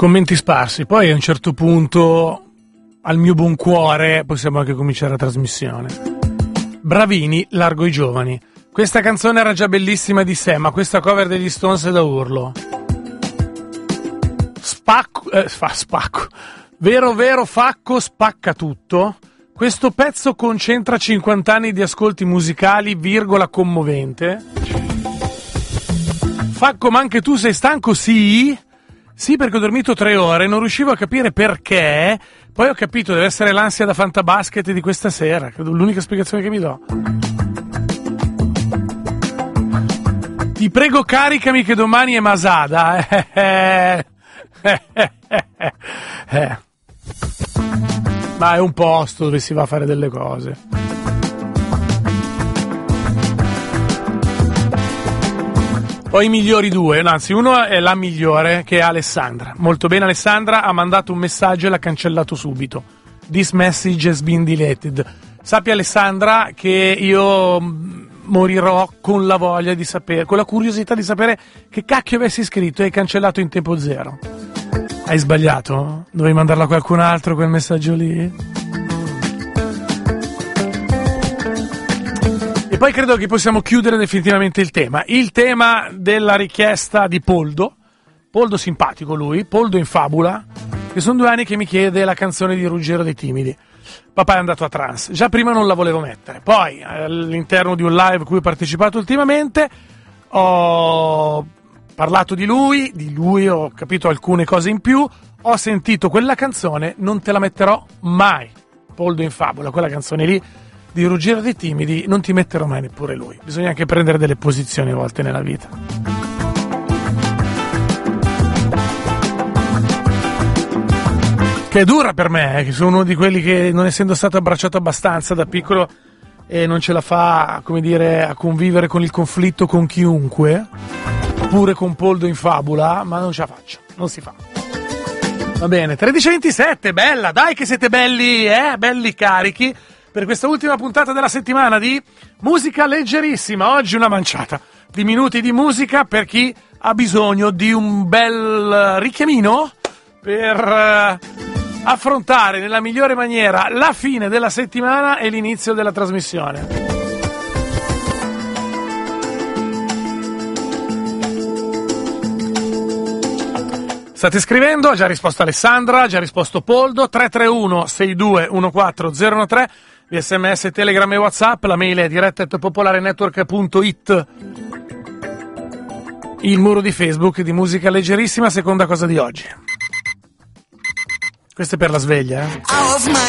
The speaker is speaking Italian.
commenti sparsi. Poi a un certo punto, al mio buon cuore, possiamo anche cominciare la trasmissione. Bravini, largo i giovani. Questa canzone era già bellissima di sé, ma questa cover degli Stones è da urlo. Spacco. Vero Facco spacca tutto. Questo pezzo concentra 50 anni di ascolti musicali, virgola commovente. Facco, ma anche tu sei stanco? Sì, perché ho dormito 3 ore, non riuscivo a capire perché. Poi ho capito, deve essere l'ansia da fantabasket di questa sera. Credo l'unica spiegazione che mi do. Ti prego, caricami che domani è Masada. Ma è un posto dove si va a fare delle cose. Poi i migliori due, anzi uno è la migliore, che è Alessandra. Molto bene, Alessandra ha mandato un messaggio e l'ha cancellato subito. This message has been deleted. Sappi, Alessandra, che io morirò con la voglia di sapere, con la curiosità di sapere che cacchio avessi scritto e hai cancellato in tempo zero. Hai sbagliato? Dovevi mandarlo a qualcun altro quel messaggio lì? E poi credo che possiamo chiudere definitivamente il tema. Il tema della richiesta di Poldo simpatico lui, Poldo in Fabula, che sono 2 anni che mi chiede la canzone di Ruggero dei Timidi. Papà è andato a trance. Già prima non la volevo mettere. Poi, all'interno di un live cui ho partecipato ultimamente, ho parlato di lui ho capito alcune cose in più, ho sentito quella canzone, non te la metterò mai. Poldo in Fabula, quella canzone lì di Ruggero dei Timidi, non ti metterò mai neppure lui. Bisogna anche prendere delle posizioni a volte nella vita. Che è dura per me, che sono uno di quelli che, non essendo stato abbracciato abbastanza da piccolo, e non ce la fa, come dire, a convivere con il conflitto con chiunque, pure con Poldo in Fabula, ma non ce la faccio, non si fa. Va bene, 13:27, bella, dai che siete belli, belli carichi, per questa ultima puntata della settimana di Musica Leggerissima. Oggi una manciata di minuti di musica per chi ha bisogno di un bel richiamino per affrontare nella migliore maniera la fine della settimana e l'inizio della trasmissione. State scrivendo, ha già risposto Alessandra, ha già risposto Poldo, 331-6214-013, via SMS, Telegram e WhatsApp, la mail è diretta@popolarenetwork.it. Il muro di Facebook di Musica Leggerissima, seconda cosa di oggi. Questo è per la sveglia,